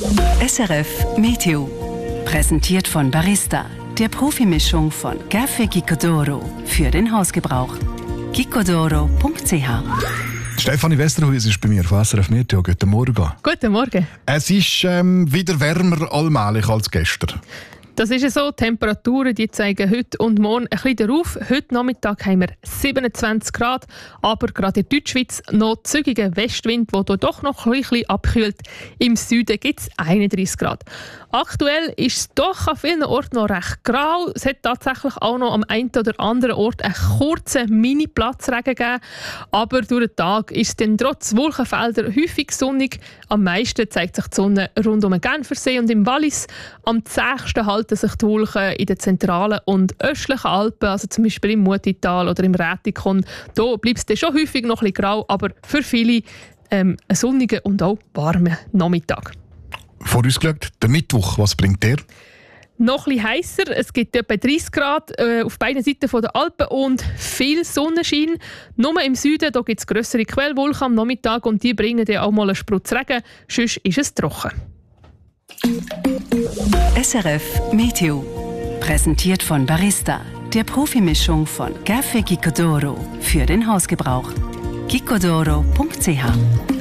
SRF Meteo. Präsentiert von Barista, der Profimischung von Café Gicodoro für den Hausgebrauch. gicodoro.ch. Stefanie Westerhuis ist bei mir von SRF Meteo. Guten Morgen. Guten Morgen. Es ist wieder wärmer allmählich als gestern. Das ist so. Die Temperaturen die zeigen heute und morgen ein bisschen darauf. Heute Nachmittag haben wir 27 Grad, aber gerade in der Deutschschweiz noch zügiger Westwind, der doch noch ein bisschen abkühlt. Im Süden gibt es 31 Grad. Aktuell ist es doch an vielen Orten noch recht grau. Es hat tatsächlich auch noch am einen oder anderen Ort einen kurzen Mini-Platzregen gegeben. Aber durch den Tag ist es dann trotz Wolkenfelder häufig sonnig. Am meisten zeigt sich die Sonne rund um den Genfersee und im Wallis. Am zächsten halten sich die Wolken in den zentralen und östlichen Alpen, also zum Beispiel im Mutital oder im Rätikon. Da bleibt es dann schon häufig noch ein bisschen grau, aber für viele ein sonniger und auch warmer Nachmittag. Vorausgeschaut, der Mittwoch, was bringt der? Noch ein bisschen heisser. Es gibt etwa 30 Grad auf beiden Seiten der Alpen und viel Sonnenschein. Nur im Süden gibt es grössere Quellwolken am Nachmittag und die bringen dann auch mal einen Sprutz Regen. Sonst ist es trocken. SRF Meteo. Präsentiert von Barista, der Profimischung von Café Gicodoro für den Hausgebrauch. gicodoro.ch.